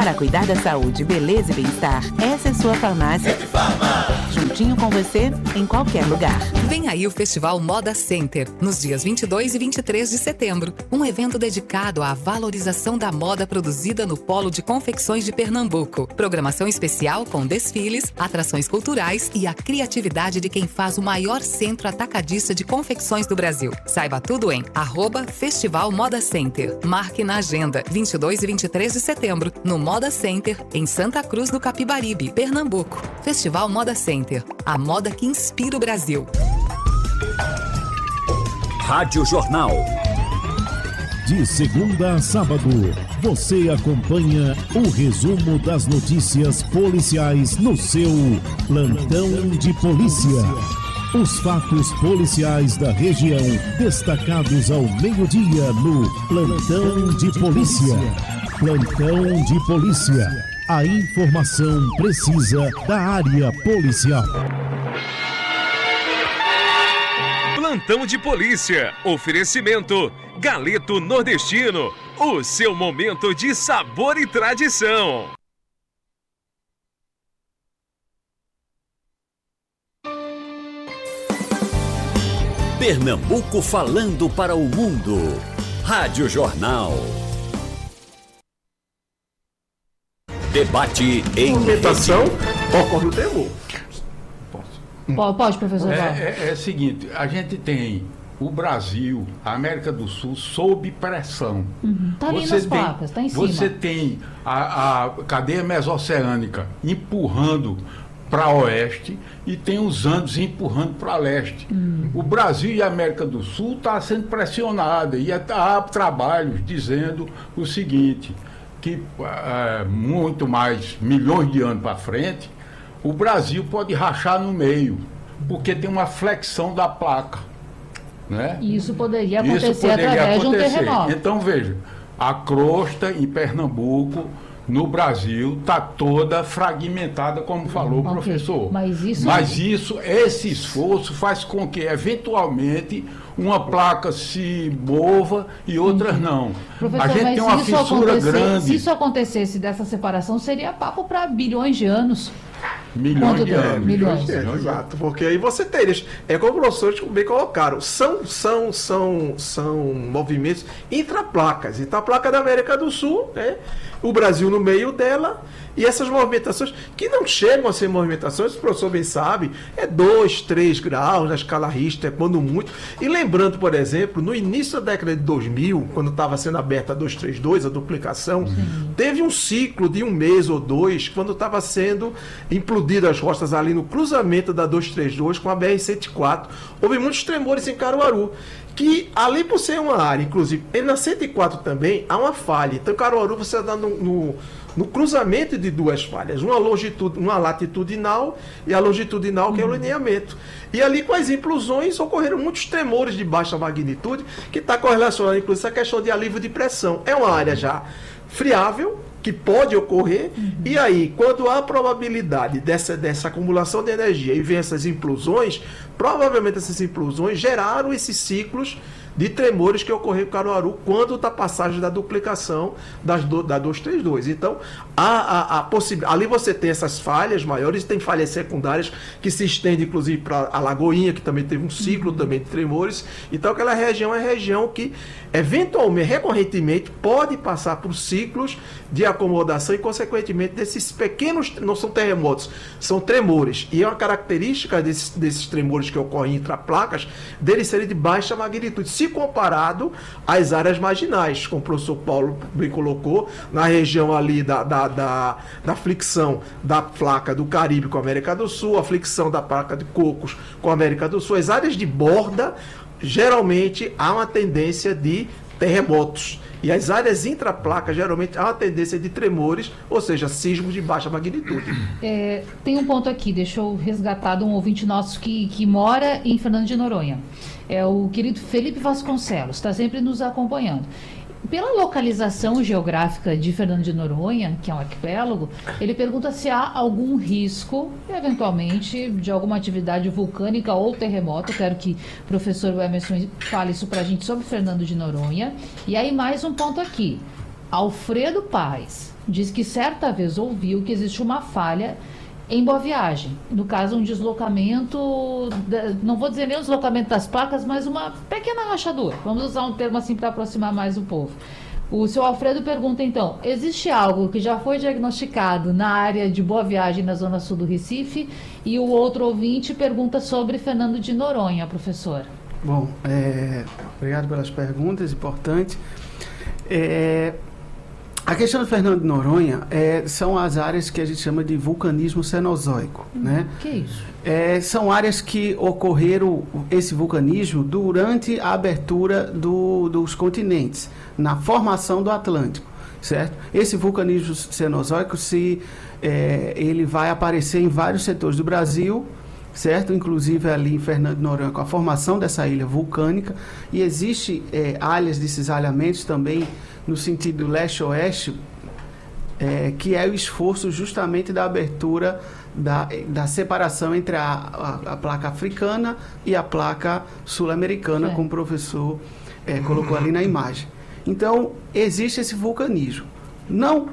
Para cuidar da saúde, beleza e bem-estar, essa é sua farmácia. Juntinho com você, em qualquer lugar. Vem aí o Festival Moda Center, nos dias 22 e 23 de setembro. Um evento dedicado à valorização da moda produzida no Polo de Confecções de Pernambuco. Programação especial com desfiles, atrações culturais e a criatividade de quem faz o maior centro atacadista de confecções do Brasil. Saiba tudo em @Festival Moda Center. Marque na agenda, 22 e 23 de setembro, no Moda Center, em Santa Cruz do Capibaribe, Pernambuco. Festival Moda Center, a moda que inspira o Brasil. Rádio Jornal. De segunda a sábado, você acompanha o resumo das notícias policiais no seu Plantão de Polícia. Os fatos policiais da região, destacados ao meio-dia no Plantão de Polícia. Plantão de Polícia. A informação precisa da área policial. Plantão de Polícia. Oferecimento Galeto Nordestino. O seu momento de sabor e tradição. Pernambuco falando para o mundo. Rádio Jornal. Debate em movimentação ocorre o temor. Pode, professor. É o seguinte, a gente tem o Brasil, a América do Sul, sob pressão. Tá ali nas placas, tá em cima. Você tem a cadeia mesoceânica empurrando para oeste e tem os Andes empurrando para leste. O Brasil e a América do Sul está sendo pressionada e há trabalhos dizendo o seguinte, que muito mais milhões de anos para frente, o Brasil pode rachar no meio, porque tem uma flexão da placa. Né? Isso poderia acontecer através de um terremoto. Então, veja, a crosta em Pernambuco, no Brasil, está toda fragmentada, como falou o professor. Mas esse esforço faz com que, eventualmente, uma placa se mova e outras não. Professor, a gente tem uma fissura grande. Se isso acontecesse dessa separação, seria papo para bilhões de anos. Milhões de anos, exato, porque aí você tem, como os professores bem colocaram, são movimentos intraplacas. Então a placa da América do Sul, né, o Brasil no meio dela, e essas movimentações, que não chegam a ser movimentações, o professor bem sabe, é 2, 3 graus na escala Richter, quando muito. E lembrando, por exemplo, no início da década de 2000, quando estava sendo aberta a 232, a duplicação, teve um ciclo de 1 mês ou 2, quando estava sendo implodidas as rochas ali no cruzamento da 232 com a BR-104. Houve muitos tremores em Caruaru, que ali por ser uma área, inclusive, na 104 também há uma falha. Então, Caruaru, você está no cruzamento de duas falhas, uma latitudinal e a longitudinal, que é o lineamento. E ali, com as implosões, ocorreram muitos tremores de baixa magnitude, que está correlacionado, inclusive, a questão de alívio de pressão. É uma área já friável, que pode ocorrer, e aí, quando há a probabilidade dessa acumulação de energia e vem essas implosões, provavelmente essas implosões geraram esses ciclos de tremores que ocorreram em Caruaru quando da passagem da duplicação da 232. Então, ali você tem essas falhas maiores, tem falhas secundárias que se estendem, inclusive, para a Lagoinha, que também teve um ciclo também de tremores. Então, aquela região é região que, eventualmente, recorrentemente, pode passar por ciclos de acomodação e, consequentemente, desses pequenos, não são terremotos, são tremores. E é uma característica desses tremores que ocorrem intraplacas, deles serem de baixa magnitude, se comparado às áreas marginais, como o professor Paulo bem colocou, na região ali da flexão da placa do Caribe com a América do Sul, a flexão da placa de Cocos com a América do Sul, as áreas de borda, geralmente há uma tendência de terremotos. E as áreas intraplacas, geralmente, há uma tendência de tremores, ou seja, sismos de baixa magnitude. Tem um ponto aqui, deixa eu resgatar de um ouvinte nosso que mora em Fernando de Noronha. É o querido Felipe Vasconcelos, está sempre nos acompanhando. Pela localização geográfica de Fernando de Noronha, que é um arquipélago, ele pergunta se há algum risco, eventualmente, de alguma atividade vulcânica ou terremoto. Eu quero que o professor Emerson fale isso para a gente sobre Fernando de Noronha. E aí mais um ponto aqui. Alfredo Paz, diz que certa vez ouviu que existe uma falha em Boa Viagem. No caso, um deslocamento, não vou dizer nem o deslocamento das placas, mas uma pequena rachadura. Vamos usar um termo assim para aproximar mais o povo. O seu Alfredo pergunta, então, existe algo que já foi diagnosticado na área de Boa Viagem, na zona sul do Recife? E o outro ouvinte pergunta sobre Fernando de Noronha, professor. Bom, obrigado pelas perguntas, importante. A questão do Fernando de Noronha são as áreas que a gente chama de vulcanismo cenozoico, né? Que isso? São áreas que ocorreram esse vulcanismo durante a abertura dos continentes, na formação do Atlântico, certo? Esse vulcanismo cenozoico, ele vai aparecer em vários setores do Brasil, certo? Inclusive ali em Fernando de Noronha, com a formação dessa ilha vulcânica, e existe áreas de cisalhamentos também no sentido leste-oeste, que é o esforço justamente da abertura da separação entre a placa africana e a placa sul-americana, como o professor colocou ali na imagem. Então, existe esse vulcanismo. Não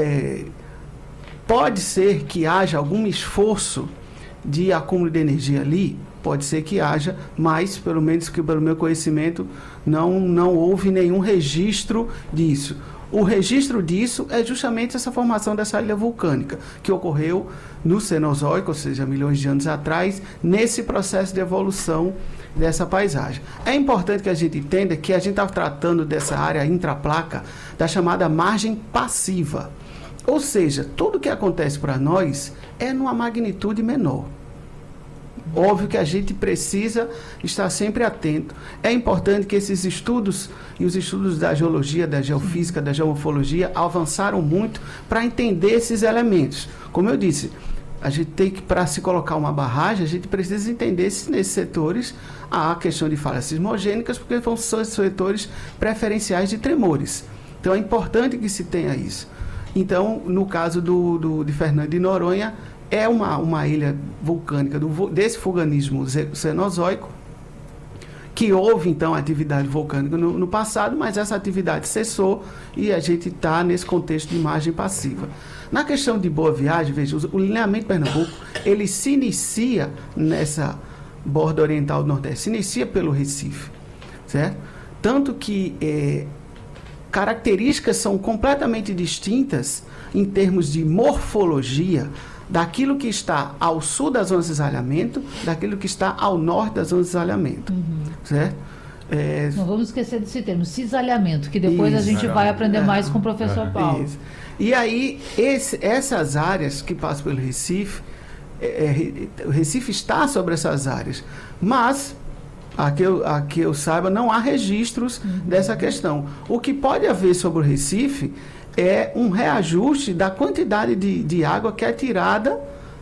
pode ser que haja algum esforço de acúmulo de energia ali, pode ser que haja, mas, pelo menos que pelo meu conhecimento, não houve nenhum registro disso. O registro disso é justamente essa formação dessa ilha vulcânica, que ocorreu no Cenozoico, ou seja, milhões de anos atrás, nesse processo de evolução dessa paisagem. É importante que a gente entenda que a gente está tratando dessa área intraplaca da chamada margem passiva. Ou seja, tudo que acontece para nós é numa magnitude menor. Óbvio que a gente precisa estar sempre atento. É importante que esses estudos, e os estudos da geologia, da geofísica, da geomorfologia, avançaram muito para entender esses elementos. Como eu disse, a gente tem que, para se colocar uma barragem, a gente precisa entender se nesses setores há a questão de falhas sismogênicas, porque são setores preferenciais de tremores. Então é importante que se tenha isso. Então, no caso de Fernando de Noronha, é uma ilha vulcânica desse vulcanismo cenozoico, que houve, então, atividade vulcânica no passado, mas essa atividade cessou e a gente está nesse contexto de margem passiva. Na questão de Boa Viagem, veja, o lineamento Pernambuco, ele se inicia nessa borda oriental do Nordeste, se inicia pelo Recife, certo? Tanto que características são completamente distintas em termos de morfologia daquilo que está ao sul da zona de cisalhamento, daquilo que está ao norte da zona de cisalhamento, certo? Não vamos esquecer desse termo, cisalhamento, que depois a gente vai aprender mais com o professor Paulo. Isso. E aí, essas áreas que passam pelo Recife, o Recife está sobre essas áreas, mas, a que eu saiba, não há registros dessa questão. O que pode haver sobre o Recife é um reajuste da quantidade de água que é tirada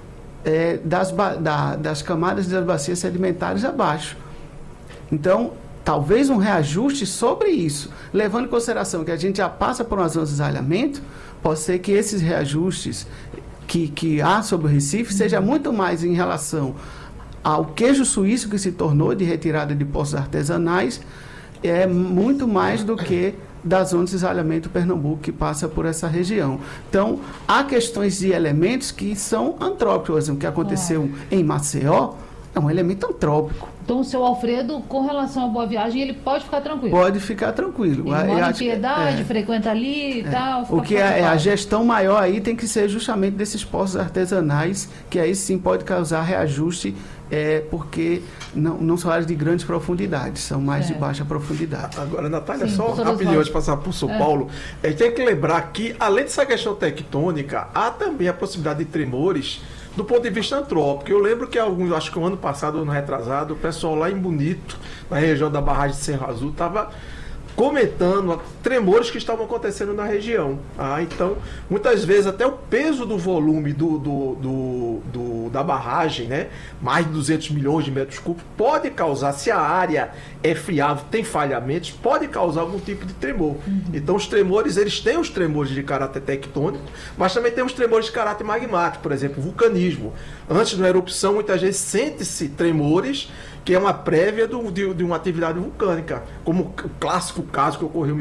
das camadas das bacias sedimentares abaixo. Então, talvez um reajuste sobre isso, levando em consideração que a gente já passa por uma zona de cisalhamento, pode ser que esses reajustes que há sobre o Recife seja muito mais em relação ao queijo suíço que se tornou de retirada de poços artesanais, muito mais do que da zona de cisalhamento Pernambuco, que passa por essa região. Então, há questões de elementos que são antrópicos. Por exemplo, o que aconteceu em Maceió é um elemento antrópico. Então, o seu Alfredo, com relação à Boa Viagem, ele pode ficar tranquilo? Pode ficar tranquilo. Ele mora em Piedade, frequenta ali e tal. O que a gestão maior aí tem que ser justamente desses poços artesanais, que aí sim pode causar reajuste, porque não são áreas de grandes profundidades, são mais de baixa profundidade. Agora, Natália, só rapidinho antes de passar para o São Paulo, a gente tem que lembrar que, além dessa questão tectônica, há também a possibilidade de tremores do ponto de vista antrópico. Eu lembro que acho que o ano passado, ano retrasado, o pessoal lá em Bonito, na região da barragem de Cerro Azul, estava comentando tremores que estavam acontecendo na região. Então, muitas vezes, até o peso do volume da barragem, né, mais de 200 milhões de metros cúbicos, pode causar, se a área é friável, tem falhamentos, pode causar algum tipo de tremor. Então, os tremores, eles têm os tremores de caráter tectônico, mas também tem os tremores de caráter magmático, por exemplo, vulcanismo. Antes da erupção, muitas vezes sente-se tremores, que é uma prévia de uma atividade vulcânica, como o clássico caso que ocorreu em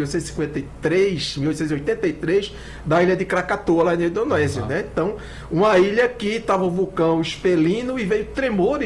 1883, da ilha de Krakatoa, lá na Indonésia, né? Então, uma ilha que estava o vulcão expelindo e veio tremores